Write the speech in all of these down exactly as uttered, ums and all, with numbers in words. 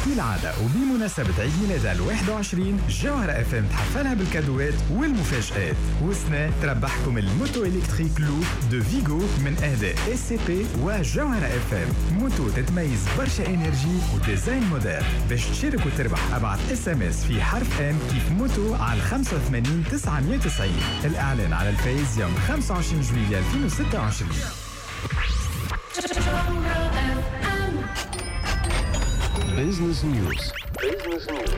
كالعادة وبمناسبة عيد ميلادها الواحد وعشرين جوهرة اف ام تحفلها بالكادوات والمفاجآت، وسنة تربحكم الموتو إلكتريك لوب دو فيغو من أهداء اس سي بي وجوهرة اف ام. موتو تتميز برشا انرجي وديزاين موديل. باش تشارك وتربح ابعث اس ام اس في حرف ام كيف موتو على خمسة وثمانين تسعمية وتسعين. الإعلان على الفايز يوم خمسة وعشرين جويلية ألفين وستة وعشرين. Business News. Business News.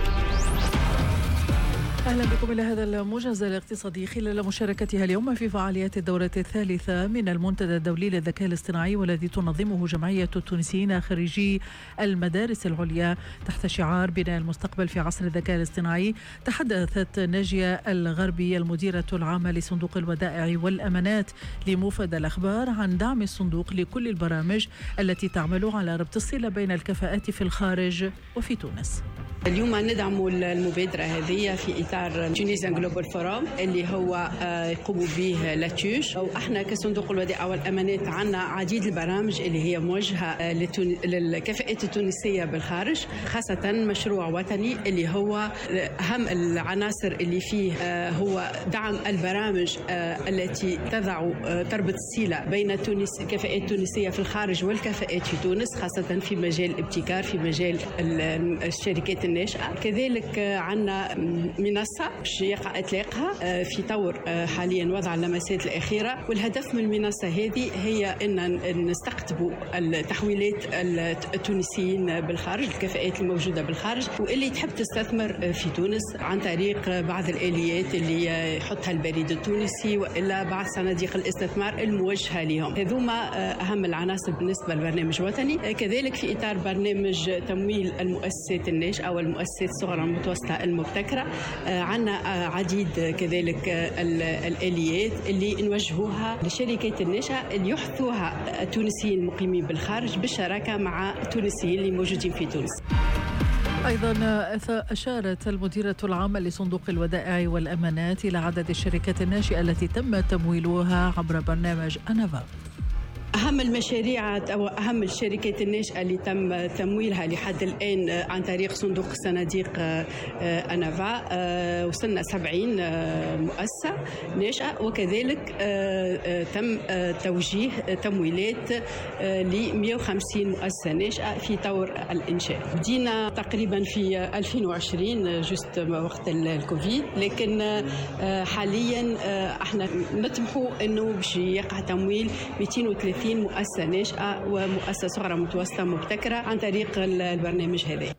أهلا بكم إلى هذا الموجز الاقتصادي. خلال مشاركتها اليوم في فعاليات الدورة الثالثة من المنتدى الدولي للذكاء الاصطناعي والذي تنظمه جمعية التونسيين خريجي المدارس العليا تحت شعار بناء المستقبل في عصر الذكاء الاصطناعي، تحدثت ناجية الغربي المديرة العامة لصندوق الودائع والأمانات لموفد الأخبار عن دعم الصندوق لكل البرامج التي تعمل على ربط الصلة بين الكفاءات في الخارج وفي تونس. اليوم ندعم المبادرة هذه في إطار تونيزيان جلوبال فورم اللي هو يقوم به لاتوش، وإحنا كصندوق الودائع والأمانات عنا عديد البرامج اللي هي موجهة للكفاءات التونسية بالخارج، خاصة مشروع وطني اللي هو أهم العناصر اللي فيه هو دعم البرامج التي تضع تربط الصلة بين تونس الكفاءات التونسية في الخارج والكفاءات في تونس، خاصة في مجال الابتكار، في مجال الشركات الناشئة. كذلك عنا منصة يقع إطلاقها في طور حاليا وضع اللمسات الأخيرة، والهدف من المنصة هذه هي أن نستقطب التحويلات التونسيين بالخارج، الكفاءات الموجودة بالخارج واللي تحب تستثمر في تونس عن طريق بعض الآليات اللي يحطها البريد التونسي وإلا بعض صناديق الاستثمار الموجهة لهم. هذوما أهم العناصر بالنسبة لبرنامج وطني. كذلك في إطار برنامج تمويل المؤسسات الناشئة أو المؤسسات الصغرى المتوسطة المبتكرة، عنا عديد كذلك الآليات اللي نوجهوها للشركات الناشئة اللي يحثوها التونسيين المقيمين بالخارج بالشراكة مع التونسيين اللي موجودين في تونس. أيضا أشارت المديرة العامة لصندوق الودائع والأمانات إلى عدد الشركات الناشئة التي تم تمويلها عبر برنامج أنافا. أهم المشاريع أو أهم الشركات الناشئة اللي تم تمويلها لحد الآن عن طريق صندوق الصناديق أنافا وصلنا سبعين مؤسسة ناشئة، وكذلك تم توجيه تمويلات ل مئة وخمسين مؤسسة ناشئة في طور الإنشاء. بدينا تقريبا في ألفين وعشرين جست وقت الكوفيد، لكن حاليا احنا نطمحوا انه باش يقع تمويل مئتين وثلاثين مؤسسة ناشئة ومؤسسة صغرى متوسطة مبتكرة عن طريق البرنامج هذا.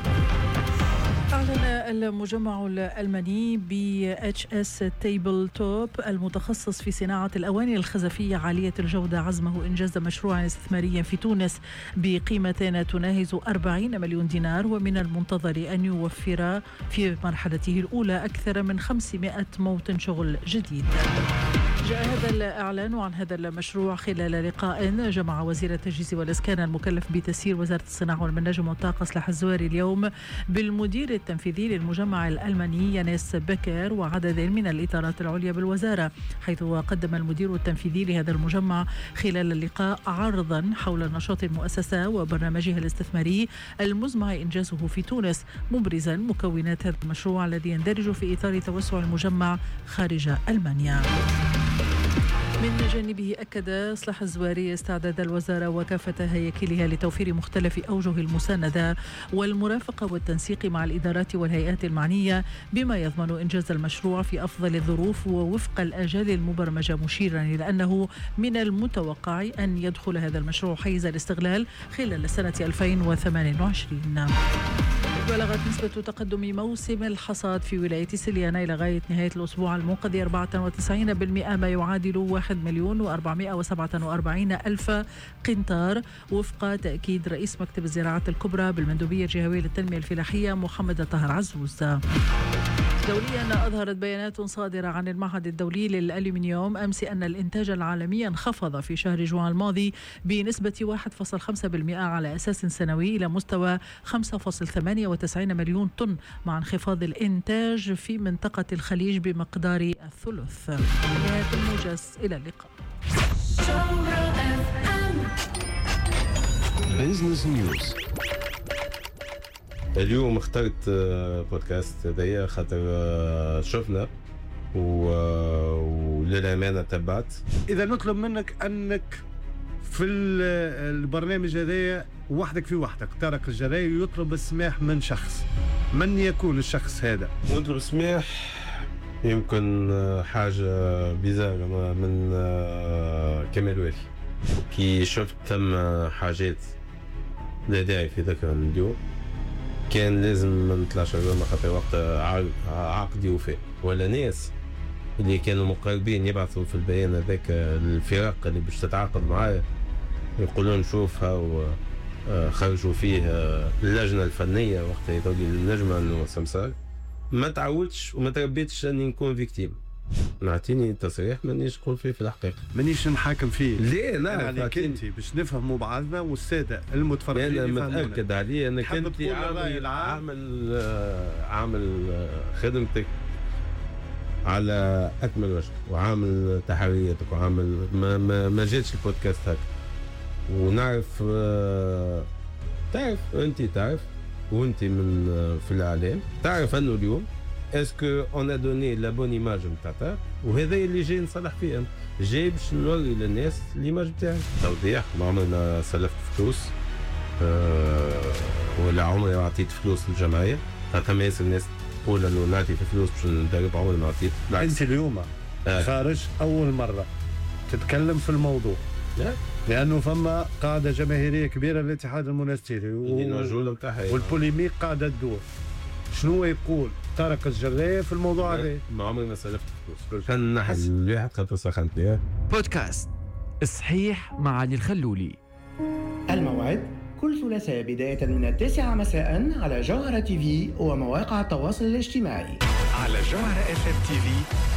أعلن المجمع الألماني ب إتش إس تيبل توب المتخصص في صناعة الأواني الخزفية عالية الجودة عزمه إنجاز مشروع استثماري في تونس بقيمة تناهز أربعين مليون دينار، ومن المنتظر أن يوفر في مرحلته الأولى أكثر من خمسمائة موطن شغل جديد. جاء هذا الإعلان عن هذا المشروع خلال لقاء جمع وزير التجهيز والإسكان المكلف بتسيير وزارة الصناعة والمناجم والطاقة سلاح الزواري اليوم بالمدير التنفيذي للمجمع الألماني يانيس بكر وعدد من الإدارات العليا بالوزارة، حيث قدم المدير التنفيذي لهذا المجمع خلال اللقاء عرضا حول نشاط المؤسسة وبرنامجها الاستثماري المزمع إنجازه في تونس، مبرزا مكونات هذا المشروع الذي يندرج في إطار توسع المجمع خارج ألمانيا. من جانبه أكد سلاح الزواري استعداد الوزارة وكافة هياكلها لتوفير مختلف أوجه المساندة والمرافقة والتنسيق مع الإدارات والهيئات المعنية بما يضمن إنجاز المشروع في أفضل الظروف ووفق الآجال المبرمجة، مشيرا إلى أنه من المتوقع أن يدخل هذا المشروع حيز الاستغلال خلال سنة ألفين وثمانية وعشرين. بلغت نسبة تقدم موسم الحصاد في ولاية سليانة إلى غاية نهاية الأسبوع المنقضي أربعة وتسعين بالمئة، ما يعادل واحد مليون وأربعمائة وسبعة وأربعين ألف قنطار، وفق تأكيد رئيس مكتب الزراعة الكبرى بالمندوبية الجهوية للتنمية الفلاحية محمد طاهر عزوز. دوليا أظهرت بيانات صادرة عن المعهد الدولي للألومنيوم أمس أن الإنتاج العالمي انخفض في شهر جوان الماضي بنسبة واحد فاصلة خمسة بالمئة على أساس سنوي إلى مستوى خمسة فاصلة ثمانية وتسعين مليون طن، مع انخفاض الإنتاج في منطقة الخليج بمقدار الثلث. نهاية الموجز، إلى اللقاء. Business News. اليوم اخترت بودكاست هذايا خاطر شفنا وللأمانة تبعت. إذا نطلب منك أنك في البرنامج هذايا وحدك في وحدك، طارق الجراي يطلب السماح من شخص، من يكون الشخص هذا؟ نطلب السماح يمكن حاجة بيزارة من كمال والي. كي شفت ثم حاجات لا داعي في ذكر اليوم كان لازم ما نطلعش اليوم خاطر وقت عقدي وفاء، ولا ناس اللي كانوا مقربين يبعثوا في البيان هذاك الفرق اللي باش تتعاقد معاه يقولون شوفها وخرجوا فيه اللجنة الفنية وقت يتولي النجمة انه سمسار. ما تعودش وما تربيتش اني نكون فيكتيم. نعطيني تصريح مانيش نقول فيه في الحقيقة، مانيش نحاكم فيه. ليه؟ نعرف عليك انت باش نفهموا بعضنا والسادة المتفرجين. انا متأكد عليه انك انت عامل عامل عامل خدمتك على اكمل وجه وعامل تحرياتك وعامل ما ما, ما جاتش البودكاست هكا. ونعرف تعرف انت تعرف وانت من في الاعلام تعرف انه اليوم اسكو اون ا دوني لا بون ايماج نتاعها، وهذا اللي جاي نصلح فيه انا. جاي باش نوري للناس الايماج تاعي. توضيح: ما عمرنا سلفت فلوس أه ولا عمري ما عطيت فلوس للجمعيه. خاطر ما ياسر الناس تقول انه نعطي في فلوس باش ندرب، عمري ما عطيت. انت اليوم آه. خارج اول مره تتكلم في الموضوع لا. لانه فما قاعده جماهيريه كبيره للاتحاد المونستيري و... والبوليميك قاعده تدور. شنو يقول طارق الجراي في الموضوع هذا؟ ما عمري ما سلفت فلوس، كان نحس الواحد خاطر سخنت. بودكاست صحيح مع علي الخلولي. الموعد كل ثلاثاء بداية من التاسعة مساء على جوهرة تي في ومواقع التواصل الاجتماعي. على جوهرة اف ام تي في